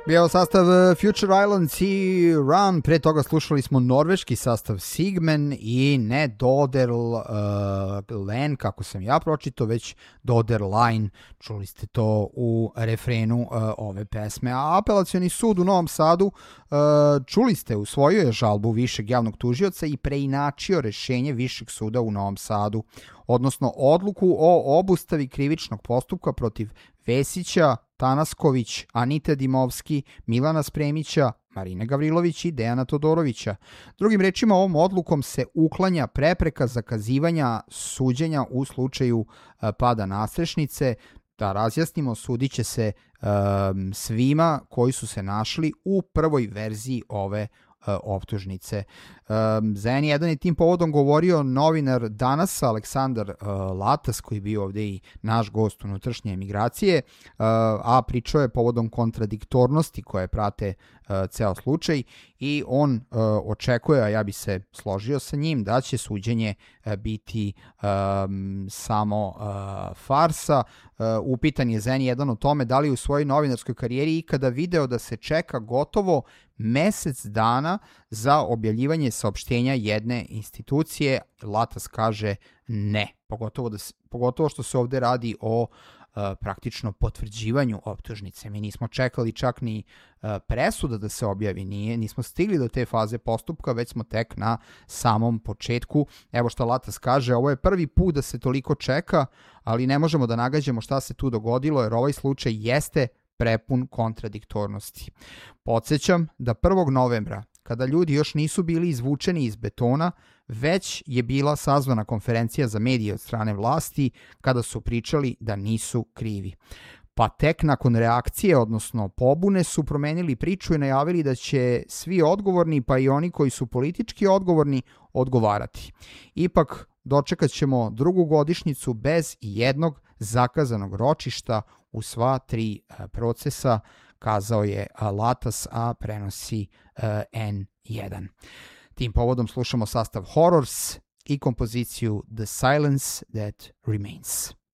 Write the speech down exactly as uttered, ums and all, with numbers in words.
Bio sastav Future Islands i Run, pre toga slušali smo norveški sastav Sigmen i ne Doder uh, Len, kako sam ja pročito, već Doder Line, čuli ste to u refrenu uh, ove pesme. A apelacioni sud u Novom Sadu, uh, čuli ste, usvojio je žalbu višeg javnog tužioca i preinačio rešenje višeg suda u Novom Sadu, odnosno odluku o obustavi krivičnog postupka protiv Vesića, Tanasković, Anite Dimovski, Milana Spremića, Marine Gavrilović i Dejana Todorovića. Drugim rečima, ovom odlukom se uklanja prepreka zakazivanja suđenja u slučaju pada nastrešnice. Da razjasnimo, sudit će se um, svima koji su se našli u prvoj verziji ove optužnice. Um, za en jedan je tim povodom govorio novinar Danas Aleksandar uh, Latas, koji je bio ovde i naš gost unutrašnje emigracije, uh, a pričao je povodom kontradiktornosti koje prate uh, ceo slučaj i on uh, očekuje, a ja bi se složio sa njim, da će suđenje uh, biti um, samo uh, farsa. Uh, upitan je za en jedan o tome da li u svojoj novinarskoj karijeri ikada video da se čeka gotovo mesec dana za objavljivanje saopštenja jedne institucije. Latas kaže ne, pogotovo, da, pogotovo što se ovde radi o uh, praktično potvrđivanju optužnice. Mi nismo čekali čak ni uh, presuda da se objavi, nije, nismo stigli do te faze postupka, već smo tek na samom početku. Evo šta Latas kaže, ovo je prvi put da se toliko čeka, ali ne možemo da nagađamo šta se tu dogodilo, jer ovaj slučaj jeste prepun kontradiktornosti. Podsjećam da prvog novembra, kada ljudi još nisu bili izvučeni iz betona, već je bila sazvana konferencija za medije od strane vlasti kada su pričali da nisu krivi. Pa tek nakon reakcije, odnosno pobune, su promenili priču i najavili da će svi odgovorni, pa i oni koji su politički odgovorni, odgovarati. Ipak dočekat ćemo drugu godišnjicu bez jednog zakazanog ročišta u sva tri procesa, kazao je Latas, a prenosi en jedan. Tim povodom slušamo sastav Horrors i kompoziciju The Silence That Remains.